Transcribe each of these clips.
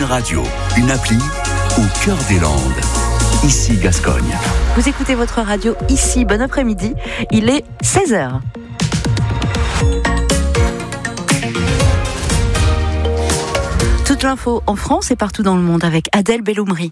Une radio, une appli au cœur des Landes. Ici Gascogne. Vous écoutez votre radio ici. Bon après-midi. Il est 16h. Toute l'info en France et partout dans le monde avec Adèle Belloumri.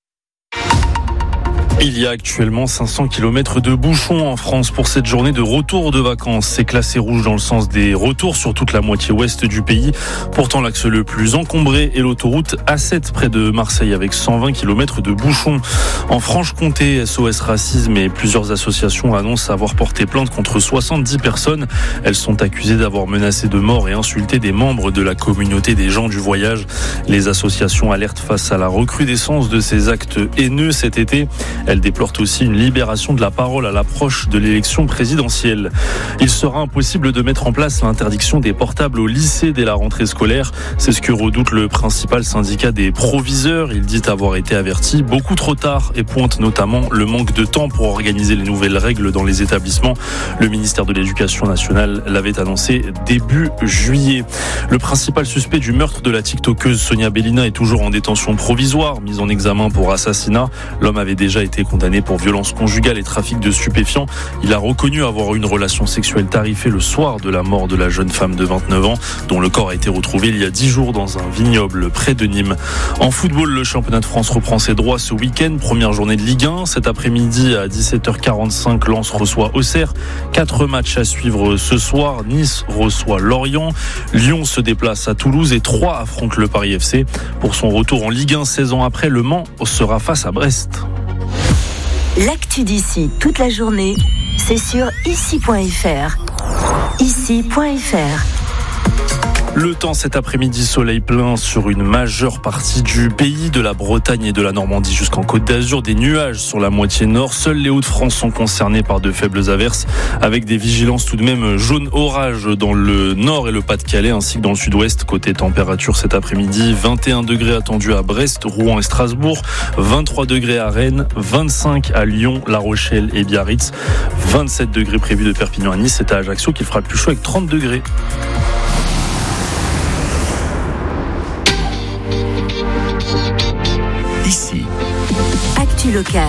Il y a actuellement 500 km de bouchons en France pour cette journée de retour de vacances. C'est classé rouge dans le sens des retours sur toute la moitié ouest du pays. Pourtant, l'axe le plus encombré est l'autoroute A7 près de Marseille avec 120 km de bouchons. En Franche-Comté, SOS Racisme et plusieurs associations annoncent avoir porté plainte contre 70 personnes. Elles sont accusées d'avoir menacé de mort et insulté des membres de la communauté des gens du voyage. Les associations alertent face à la recrudescence de ces actes haineux cet été. Elles déplorent aussi une libération de la parole à l'approche de l'élection présidentielle. Il sera impossible de mettre en place l'interdiction des portables au lycée dès la rentrée scolaire. C'est ce que redoute le principal syndicat des proviseurs. Il dit avoir été averti beaucoup trop tard et pointe notamment le manque de temps pour organiser les nouvelles règles dans les établissements. Le ministère de l'Éducation nationale l'avait annoncé début juillet. Le principal suspect du meurtre de la tiktokeuse Sonia Bellina est toujours en détention provisoire, mise en examen pour assassinat. L'homme avait déjà été condamné pour violence conjugale et trafic de stupéfiants. Il a reconnu avoir eu une relation sexuelle tarifée le soir de la mort de la jeune femme de 29 ans, dont le corps a été retrouvé il y a 10 jours dans un vignoble près de Nîmes. En football, le championnat de France reprend ses droits ce week-end. Première journée de Ligue 1. Cet après-midi à 17h45, Lens reçoit Auxerre. 4 matchs à suivre ce soir. Nice reçoit Lorient. Lyon se déplace à Toulouse et 3 affrontent le Paris FC. Pour son retour en Ligue 1 16 ans après, Le Mans sera face à Brest. L'actu d'ici toute la journée, c'est sur ici.fr. Ici.fr. Le temps cet après-midi, soleil plein sur une majeure partie du pays, de la Bretagne et de la Normandie jusqu'en Côte d'Azur. Des nuages sur la moitié nord. Seuls les Hauts-de-France sont concernés par de faibles averses, avec des vigilances tout de même jaune orage dans le nord et le Pas-de-Calais, ainsi que dans le sud-ouest. Côté température cet après-midi, 21 degrés attendus à Brest, Rouen et Strasbourg, 23 degrés à Rennes, 25 à Lyon, La Rochelle et Biarritz, 27 degrés prévus de Perpignan à Nice. C'est à Ajaccio qu'il fera le plus chaud avec 30 degrés. Ici. Actu locale.